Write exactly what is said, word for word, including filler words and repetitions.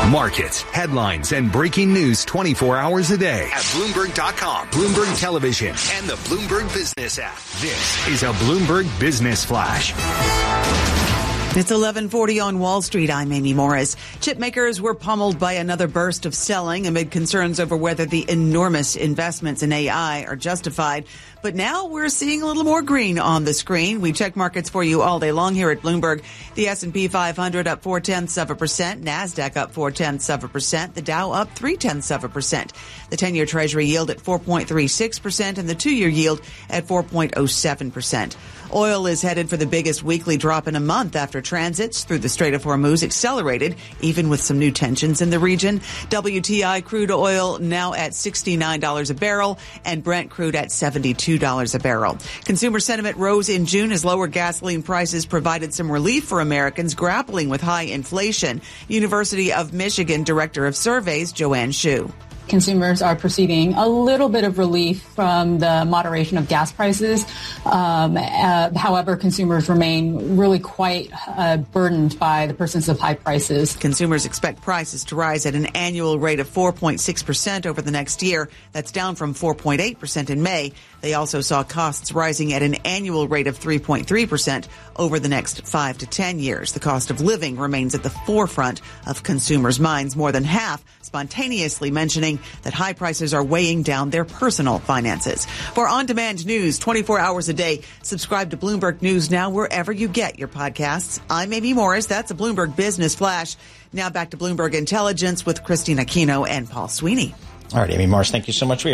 Markets, headlines, and breaking news twenty-four hours a day at Bloomberg dot com, Bloomberg Television, and the Bloomberg Business app. This is a Bloomberg Business Flash. It's eleven forty on Wall Street. I'm Amy Morris. Chip makers were pummeled by another burst of selling amid concerns over whether the enormous investments in A I are justified. But now we're seeing a little more green on the screen. We check markets for you all day long here at Bloomberg. The S and P five hundred up four tenths of a percent. NASDAQ up four tenths of a percent. The Dow up three tenths of a percent. The ten-year Treasury yield at four point three six percent and the two-year yield at four point oh seven percent. Oil is headed for the biggest weekly drop in a month after transits through the Strait of Hormuz accelerated, even with some new tensions in the region. W T I crude oil now at sixty-nine dollars a barrel and Brent crude at seventy-two dollars a barrel. Consumer sentiment rose in June as lower gasoline prices provided some relief for Americans grappling with high inflation. University of Michigan Director of Surveys, Joanne Shu. Consumers are perceiving a little bit of relief from the moderation of gas prices. Um, uh, however, consumers remain really quite uh, burdened by the persistence of high prices. Consumers expect prices to rise at an annual rate of four point six percent over the next year. That's down from four point eight percent in May. They also saw costs rising at an annual rate of three point three percent over the next five to ten years. The cost of living remains at the forefront of consumers' minds, more than half spontaneously mentioning that high prices are weighing down their personal finances. For on-demand news twenty-four hours a day, subscribe to Bloomberg News Now wherever you get your podcasts. I'm Amy Morris. That's a Bloomberg Business Flash. Now back to Bloomberg Intelligence with Christine Aquino and Paul Sweeney. All right, Amy Morris, thank you so much for your